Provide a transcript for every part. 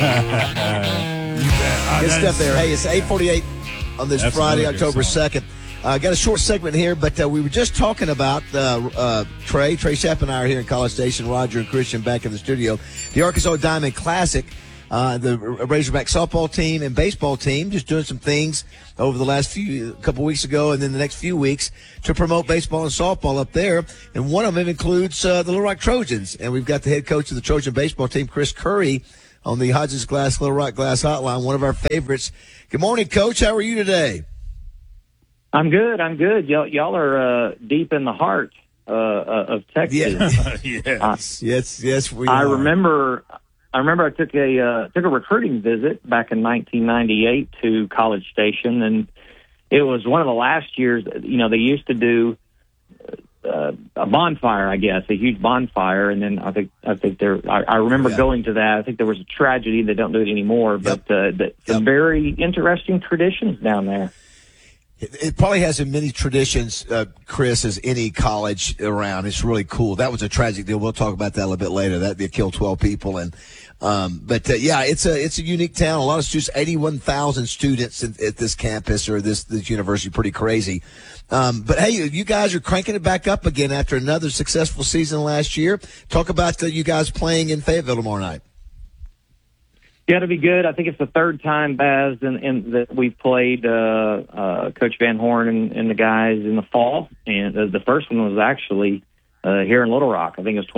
Good stuff there. Hey, it's 8:48 on this Friday, October 2nd. Got a short segment here, but we were just talking about Trey Shapp and I are here in College Station, Roger and Christian back in the studio. The Arkansas Diamond Classic, the Razorback softball team and baseball team just doing some things over the last couple weeks ago and then the next few weeks to promote baseball and softball up there. And one of them includes the Little Rock Trojans. And we've got the head coach of the Trojan baseball team, Chris Curry, on the Hodges Glass Little Rock Glass Hotline, one of our favorites. Good morning, Coach. How are you today? I'm good. Y'all are deep in the heart of Texas. Yes, we are. I remember I took a recruiting visit back in 1998 to College Station, and it was one of the last years. You know, they used to do a bonfire, I guess, a huge bonfire, and then I think I remember going to that. I think there was a tragedy; they don't do it anymore. But some very interesting traditions down there. It probably has as many traditions, Chris, as any college around. It's really cool. That was a tragic deal. We'll talk about that a little bit later. That they killed 12 people, it's a unique town. A lot of students, 81,000 students at this campus or this university. Pretty crazy. But hey, you guys are cranking it back up again after another successful season last year. Talk about you guys playing in Fayetteville tomorrow night. Yeah, it'll be good. I think it's the third time, Baz, that we've played Coach Van Horn and the guys in the fall. And the first one was actually here in Little Rock. I think it was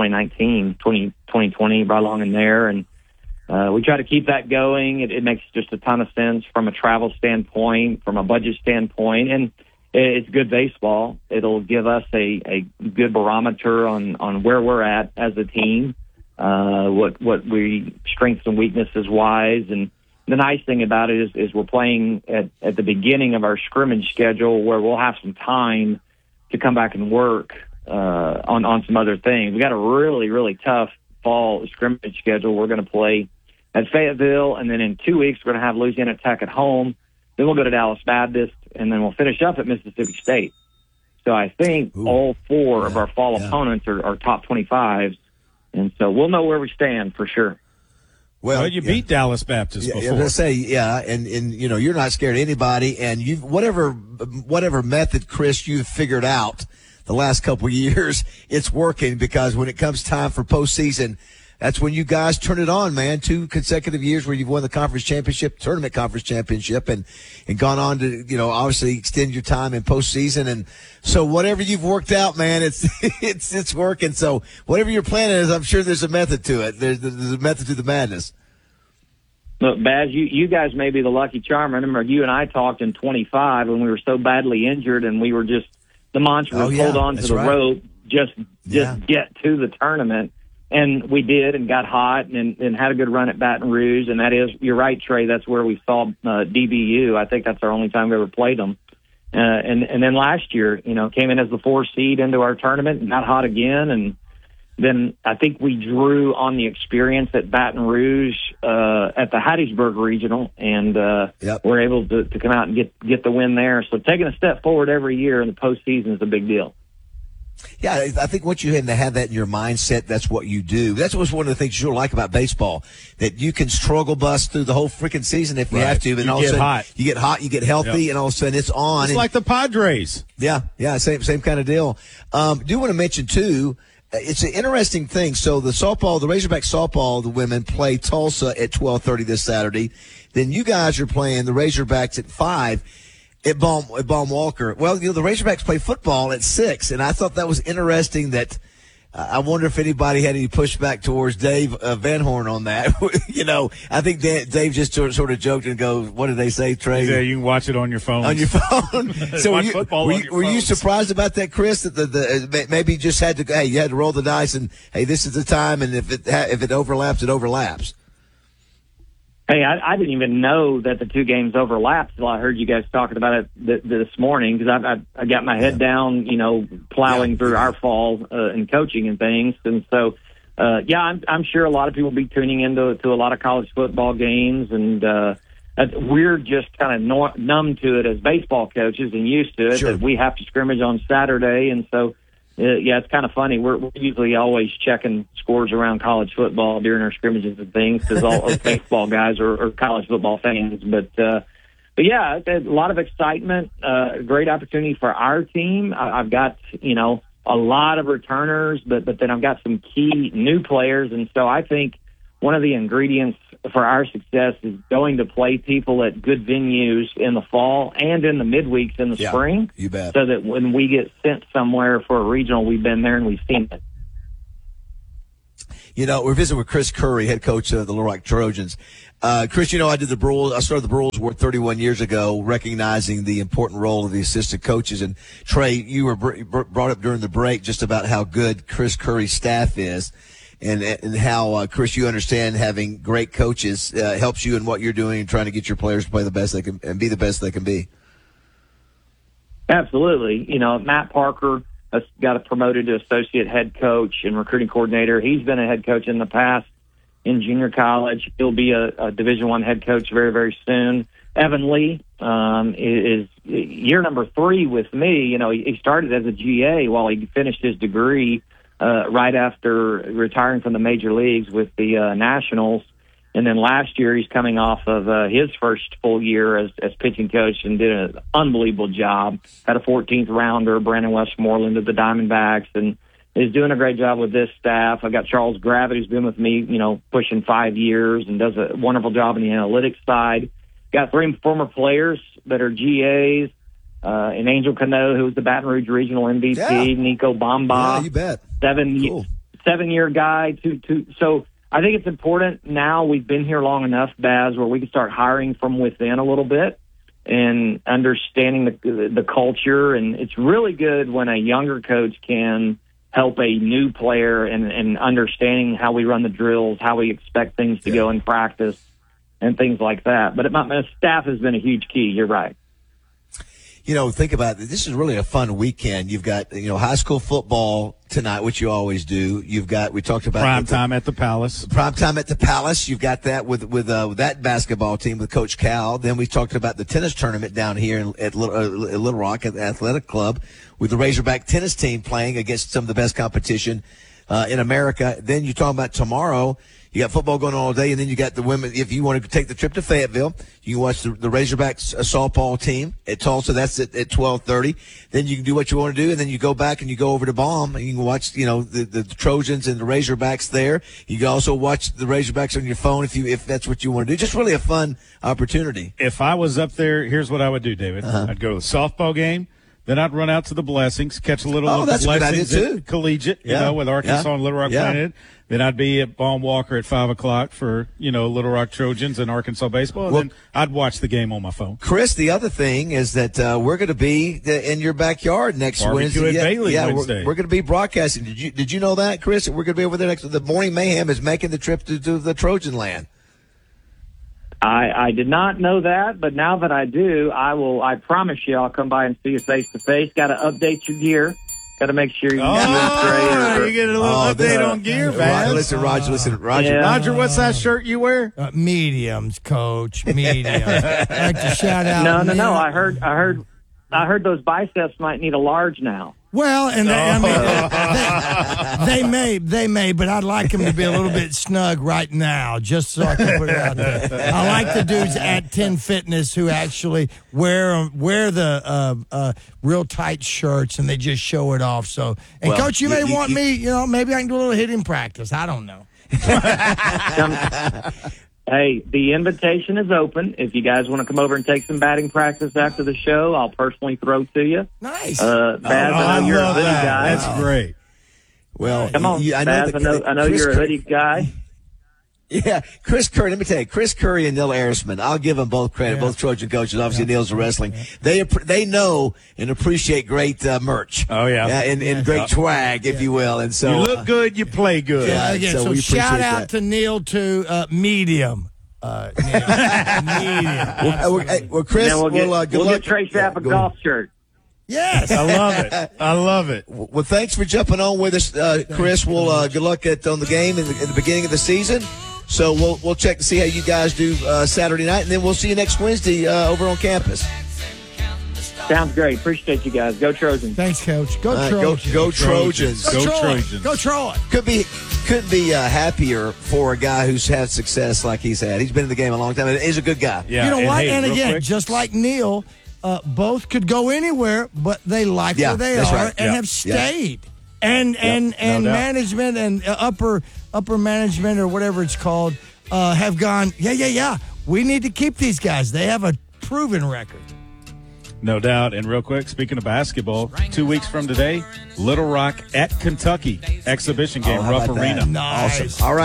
2020, right along in there. And we try to keep that going. It makes just a ton of sense from a travel standpoint, from a budget standpoint. And it's good baseball. It'll give us a good barometer on where we're at as a team. What we strengths and weaknesses wise, and the nice thing about it is we're playing at the beginning of our scrimmage schedule where we'll have some time to come back and work on some other things. We got a really, really tough fall scrimmage schedule. We're going to play at Fayetteville, and then in 2 weeks we're going to have Louisiana Tech at home. Then we'll go to Dallas Baptist, and then we'll finish up at Mississippi State. So I think all four of our fall opponents are top 25s. And so we'll know where we stand for sure. Well, you beat Dallas Baptist before. And you know, you're not scared of anybody, and you've whatever method, Chris, you've figured out the last couple of years, it's working, because when it comes time for postseason, that's when you guys turn it on, man. 2 consecutive years where you've won the tournament conference championship, and gone on to, you know, obviously extend your time in postseason. And so whatever you've worked out, man, it's working. So whatever your plan is, I'm sure there's a method to it. There's a method to the madness. Look, Baz, you guys may be the lucky charm. I remember you and I talked in 25 when we were so badly injured, and we were just, the mantra was hold on to the rope, just get to the tournament. And we did, and got hot, and had a good run at Baton Rouge. And that is, you're right, Trey, that's where we saw DBU. I think that's our only time we ever played them. And then last year, you know, came in as the 4 seed into our tournament and got hot again. And then I think we drew on the experience at Baton Rouge at the Hattiesburg Regional, and we're able to come out and get the win there. So taking a step forward every year in the postseason is a big deal. Yeah, I think once you have that in your mindset, that's what you do. That's what's one of the things you like about baseball, that you can struggle bust through the whole freaking season if you have to. And all of a sudden, you get hot, you get healthy, and all of a sudden it's on. It's like the Padres. Yeah, same kind of deal. Do want to mention, too, it's an interesting thing. So the Razorback softball, the women play Tulsa at 12:30 this Saturday. Then you guys are playing the Razorbacks at 5. At Baum Walker. Well, you know, the Razorbacks play football at 6, and I thought that was interesting. That I wonder if anybody had any pushback towards Dave Van Horn on that. You know, I think Dave just sort of joked and goes, "What did they say, Trey?" Yeah, you can watch it on your phone. On your phone. So were you surprised about that, Chris? That maybe you just had to, you had to roll the dice, and this is the time, and if it overlaps, it overlaps. Hey, I didn't even know that the 2 games overlapped until I heard you guys talking about it this morning, because I got my head down, you know, plowing through our fall and coaching and things. And so, I'm sure a lot of people will be tuning into a lot of college football games, and we're just kind of numb to it as baseball coaches and used to it, that we have to scrimmage on Saturday. And so it's kind of funny. We're usually always checking scores around college football during our scrimmages and things because all our baseball guys are college football fans. But yeah, a lot of excitement, great opportunity for our team. I've got, a lot of returners, but then I've got some key new players. And so I think one of the ingredients for our success is going to play people at good venues in the fall and in the midweeks in the spring. You bet. So that when we get sent somewhere for a regional, we've been there and we've seen it. We're visiting with Chris Curry, head coach of the Little Rock Trojans. Chris, I did I started the Broyles Award 31 years ago, recognizing the important role of the assistant coaches. And Trey, you were brought up during the break just about how good Chris Curry's staff is, and how Chris, you understand having great coaches helps you in what you're doing and trying to get your players to play the best they can and be the best they can be. Absolutely. Matt Parker got promoted to associate head coach and recruiting coordinator. He's been a head coach in the past in junior college. He'll be a Division I head coach very, very soon. Evan Lee is year number 3 with me. He started as a GA while he finished his degree right after retiring from the major leagues with the Nationals. And then last year he's coming off of his first full year as pitching coach and did an unbelievable job. Had a 14th rounder, Brandon Westmoreland of the Diamondbacks, and is doing a great job with this staff. I got Charles Gravitt, who's been with me, pushing 5 years and does a wonderful job on the analytics side. Got 3 former players that are GAs, and Angel Cano, who was the Baton Rouge Regional MVP, Nico Bamba. Yeah, you bet. 7-year guy. So I think it's important now. We've been here long enough, Baz, where we can start hiring from within a little bit and understanding the culture. And it's really good when a younger coach can help a new player and understanding how we run the drills, how we expect things to go in practice, and things like that. But my staff has been a huge key. You're right. Think about it. This is really a fun weekend. You've got, high school football tonight, which you always do. We talked about prime time at the Palace. Prime time at the Palace. You've got that with that basketball team with Coach Cal. Then we talked about the tennis tournament down here at Little Rock at the Athletic Club with the Razorback tennis team playing against some of the best competition in America. Then you're talking about tomorrow. You got football going on all day, and then you got the women. If you want to take the trip to Fayetteville, you can watch the Razorbacks softball team at Tulsa. That's at 12:30. Then you can do what you want to do, and then you go back and you go over to Baum, and you can watch, the Trojans and the Razorbacks there. You can also watch the Razorbacks on your phone if that's what you want to do. Just really a fun opportunity. If I was up there, here's what I would do, David. I'd go to the softball game. Then I'd run out to the Blessings, catch a little of the Blessings at Collegiate, with Arkansas and Little Rock playing it. Then I'd be at Baum Walker at 5 o'clock for, Little Rock Trojans and Arkansas baseball. And then I'd watch the game on my phone. Chris, the other thing is that we're going to be in your backyard next Barbecue Wednesday. At Bailey Wednesday. We're going to be broadcasting. Did you know that, Chris? We're going to be over there next. The Morning Mayhem is making the trip to the Trojan land. I did not know that, but now that I do, I promise you I'll come by and see you face to face. Got to update your gear. Got to make sure you you get a little update on gear, man. Listen, Roger. Yeah. Roger, what size shirt you wear? Mediums, Coach. Mediums. I'd like to shout out. No. I heard those biceps might need a large now. Well, and they may, but I'd like them to be a little bit snug right now, just so I can put it out there. I like the dudes at 10 Fitness who actually wear the real tight shirts and they just show it off. So, Coach, you may want me, maybe I can do a little hitting practice. I don't know. Hey, the invitation is open. If you guys want to come over and take some batting practice after the show, I'll personally throw to you. Nice. Baz, I know you're a hoodie guy. That's great. Well, come on, Baz. I know you're a hoodie guy. Yeah, Chris Curry, let me tell you, Chris Curry and Neil Arisman, I'll give them both credit, both Trojan coaches. Obviously, Neil's a wrestling. They know and appreciate great merch. Oh, yeah. And great swag, if you will. And so you look good, you play good. Yeah, again, so we shout out that. to Neil to Medium. Medium. Well, Chris, we'll good get luck. Trey Sapp a golf shirt. Yes. I love it. Well, thanks for jumping on with us, Chris. We'll good luck on the game in the beginning of the season. So we'll check to see how you guys do Saturday night, and then we'll see you next Wednesday over on campus. Sounds great. Appreciate you guys. Go Trojans. Thanks, Coach. Go Trojans. Go Trojans. Go Trojans. Go Troy. Couldn't be happier for a guy who's had success like he's had. He's been in the game a long time, and he's a good guy. Yeah, you know what? Hey, and again, quick, just like Neil, both could go anywhere, but they like where they are and have stayed. And no management and upper management or whatever it's called have gone, yeah. We need to keep these guys. They have a proven record. No doubt. And real quick, speaking of basketball, 2 weeks from today, Little Rock at Kentucky exhibition game, Rupp Arena. Nice. Awesome. All right.